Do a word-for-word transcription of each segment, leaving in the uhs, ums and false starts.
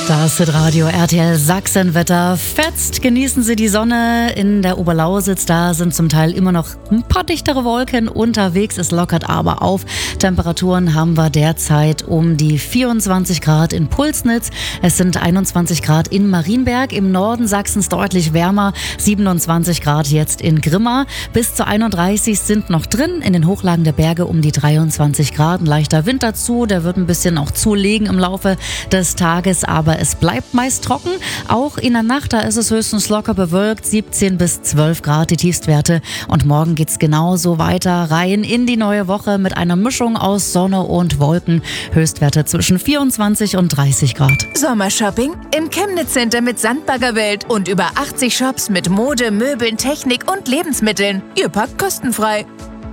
Das Hitradio R T L Sachsenwetter fetzt. Genießen Sie die Sonne in der Oberlausitz. Da sind zum Teil immer noch ein paar dichtere Wolken unterwegs. Es lockert aber auf. Temperaturen haben wir derzeit um die vierundzwanzig Grad in Pulsnitz. Es sind einundzwanzig Grad in Marienberg. Im Norden Sachsens deutlich wärmer. siebenundzwanzig Grad jetzt in Grimma. Bis zu einunddreißig sind noch drin. In den Hochlagen der Berge um die dreiundzwanzig Grad. Ein leichter Wind dazu. Der wird ein bisschen auch zulegen im Laufe des Tages. Aber es bleibt meist trocken. Auch in der Nacht, da ist es höchstens locker bewölkt. siebzehn bis zwölf Grad die Tiefstwerte. Und morgen geht's genauso weiter rein in die neue Woche mit einer Mischung aus Sonne und Wolken. Höchstwerte zwischen vierundzwanzig und dreißig Grad. Sommershopping im Chemnitz Center mit Sandbaggerwelt und über achtzig Shops mit Mode, Möbeln, Technik und Lebensmitteln. Ihr packt kostenfrei.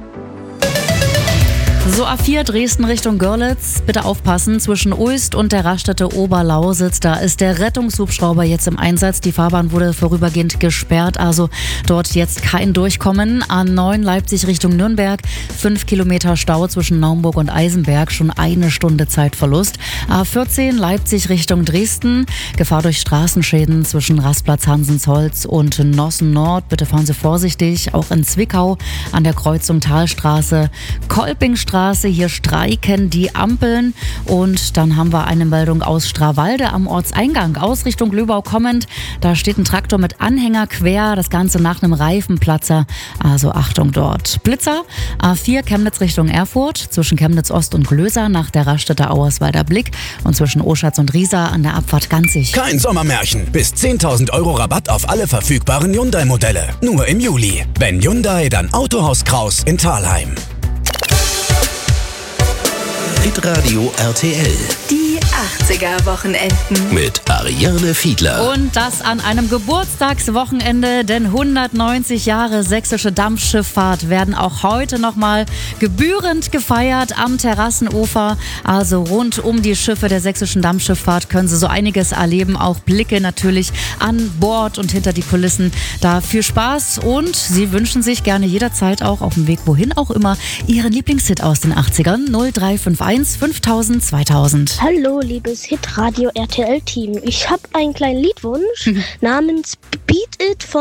So, A vier Dresden Richtung Görlitz. Bitte aufpassen, zwischen Uist und der Raststätte Oberlausitz. Da ist der Rettungshubschrauber jetzt im Einsatz. Die Fahrbahn wurde vorübergehend gesperrt, also dort jetzt kein Durchkommen. A neun Leipzig Richtung Nürnberg. Fünf Kilometer Stau zwischen Naumburg und Eisenberg. Schon eine Stunde Zeitverlust. A vierzehn Leipzig Richtung Dresden. Gefahr durch Straßenschäden zwischen Rastplatz Hansensholz und Nossen Nord. Bitte fahren Sie vorsichtig. Auch in Zwickau an der Kreuzung Talstraße, Kolpingstraße. Hier streiken die Ampeln. Und dann haben wir eine Meldung aus Strawalde am Ortseingang. Aus Richtung Löbau kommend. Da steht ein Traktor mit Anhänger quer. Das Ganze nach einem Reifenplatzer. Also Achtung dort. Blitzer. A vier Chemnitz Richtung Erfurt. Zwischen Chemnitz Ost und Glöser nach der Raststätte Auerswalder Blick. Und zwischen Oschatz und Riesa an der Abfahrt Ganzig. Kein Sommermärchen. Bis zehntausend Euro Rabatt auf alle verfügbaren Hyundai-Modelle. Nur im Juli. Wenn Hyundai, dann Autohaus Kraus in Thalheim. Hitradio R T L. Die achtziger-Wochenenden. Mit Ariane Fiedler. Und das an einem Geburtstagswochenende, denn hundertneunzig Jahre sächsische Dampfschifffahrt werden auch heute nochmal gebührend gefeiert am Terrassenufer. Also rund um die Schiffe der sächsischen Dampfschifffahrt können Sie so einiges erleben. Auch Blicke natürlich an Bord und hinter die Kulissen. Da viel Spaß und Sie wünschen sich gerne jederzeit auch auf dem Weg wohin auch immer Ihren Lieblingshit aus den achtzigern. null drei fünf eins fünftausend zweitausend. Hallo, liebes Hitradio R T L-Team. Ich habe einen kleinen Liedwunsch namens Beat It von